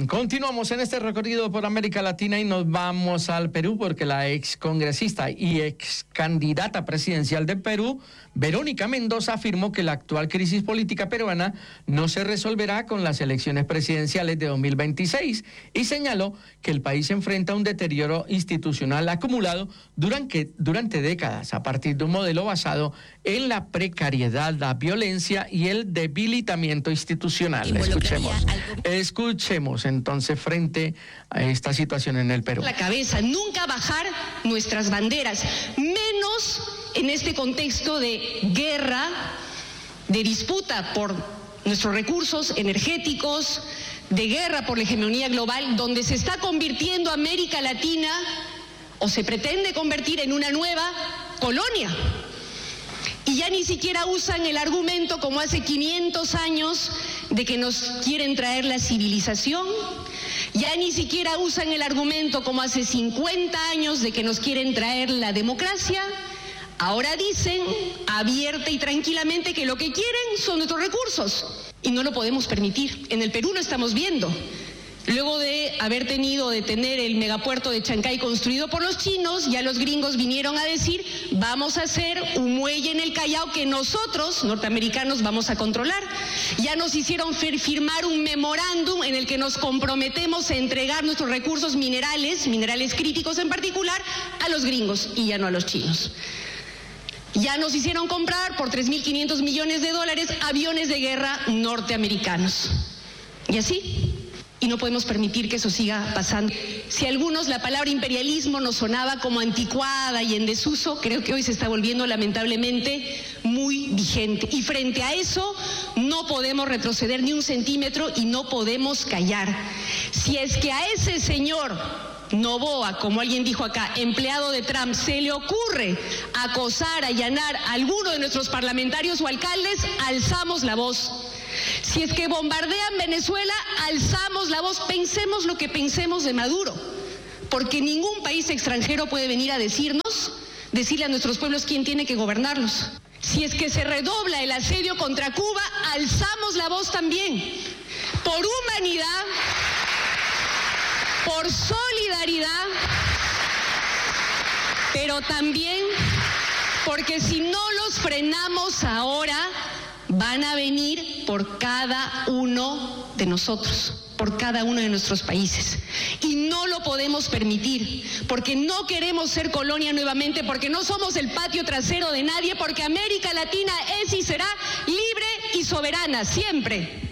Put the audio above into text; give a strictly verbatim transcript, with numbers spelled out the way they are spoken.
Bien, continuamos en este recorrido por América Latina y nos vamos al Perú porque la ex congresista y ex candidata presidencial de Perú, Verónica Mendoza, afirmó que la actual crisis política peruana no se resolverá con las elecciones presidenciales de dos mil veintiséis y señaló que el país enfrenta un deterioro institucional acumulado durante, durante décadas a partir de un modelo basado en la precariedad, la violencia y el debilitamiento institucional. Escuchemos, escuchemos entonces frente a esta situación en el Perú. La cabeza, nunca bajar nuestras banderas, menos en este contexto de guerra, de disputa por nuestros recursos energéticos, de guerra por la hegemonía global, donde se está convirtiendo América Latina o se pretende convertir en una nueva colonia. Y ya ni siquiera usan el argumento como hace quinientos años de que nos quieren traer la civilización, ya ni siquiera usan el argumento como hace cincuenta años de que nos quieren traer la democracia. Ahora dicen abierta y tranquilamente que lo que quieren son nuestros recursos y no lo podemos permitir. En el Perú lo estamos viendo. Luego de haber tenido, de tener el megapuerto de Chancay construido por los chinos, ya los gringos vinieron a decir, vamos a hacer un muelle en el Callao que nosotros, norteamericanos, vamos a controlar. Ya nos hicieron firmar un memorándum en el que nos comprometemos a entregar nuestros recursos minerales, minerales críticos en particular, a los gringos y ya no a los chinos. Ya nos hicieron comprar por tres mil quinientos millones de dólares aviones de guerra norteamericanos. Y así... Y no podemos permitir que eso siga pasando. Si a algunos la palabra imperialismo nos sonaba como anticuada y en desuso, creo que hoy se está volviendo lamentablemente muy vigente. Y frente a eso no podemos retroceder ni un centímetro y no podemos callar. Si es que a ese señor Noboa, como alguien dijo acá, empleado de Trump, se le ocurre acosar, allanar a alguno de nuestros parlamentarios o alcaldes, alzamos la voz. Si es que bombardean Venezuela, alzamos la voz, pensemos lo que pensemos de Maduro, porque ningún país extranjero puede venir a decirnos, decirle a nuestros pueblos quién tiene que gobernarlos. Si es que se redobla el asedio contra Cuba, alzamos la voz también, por humanidad, por solidaridad, pero también porque si no los frenamos ahora, van a venir por cada uno de nosotros, por cada uno de nuestros países. Y no lo podemos permitir, porque no queremos ser colonia nuevamente, porque no somos el patio trasero de nadie, porque América Latina es y será libre y soberana, siempre.